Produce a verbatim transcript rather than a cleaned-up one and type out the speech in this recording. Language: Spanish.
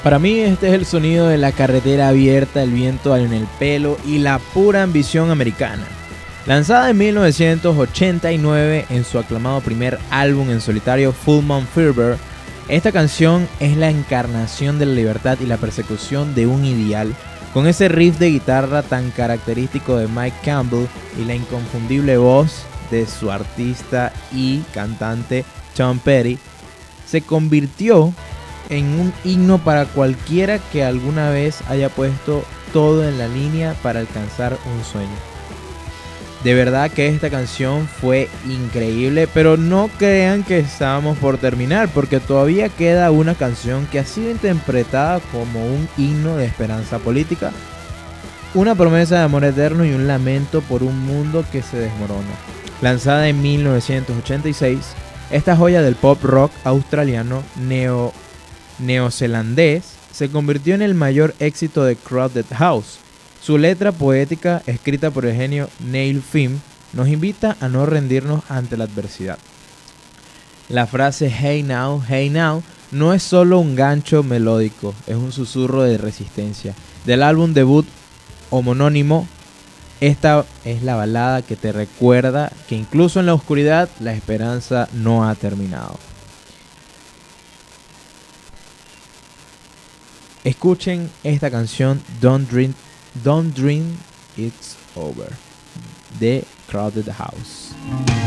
Para mí este es el sonido de la carretera abierta, el viento en el pelo y la pura ambición americana. Lanzada en mil novecientos ochenta y nueve en su aclamado primer álbum en solitario Full Moon Fever, esta canción es la encarnación de la libertad y la persecución de un ideal, con ese riff de guitarra tan característico de Mike Campbell y la inconfundible voz de su artista y cantante Tom Petty. Se convirtió en un himno para cualquiera que alguna vez haya puesto todo en la línea para alcanzar un sueño. De verdad que esta canción fue increíble, pero no crean que estábamos por terminar, porque todavía queda una canción que ha sido interpretada como un himno de esperanza política, una promesa de amor eterno y un lamento por un mundo que se desmorona. Lanzada en mil novecientos ochenta y seis, esta joya del pop rock australiano neo, neozelandés se convirtió en el mayor éxito de Crowded House. Su letra poética, escrita por el genio Neil Finn, nos invita a no rendirnos ante la adversidad. La frase "Hey now, hey now" no es solo un gancho melódico, es un susurro de resistencia. Del álbum debut homónimo, esta es la balada que te recuerda que incluso en la oscuridad la esperanza no ha terminado. Escuchen esta canción Don't Dream, Don't Dream It's Over de Crowded House.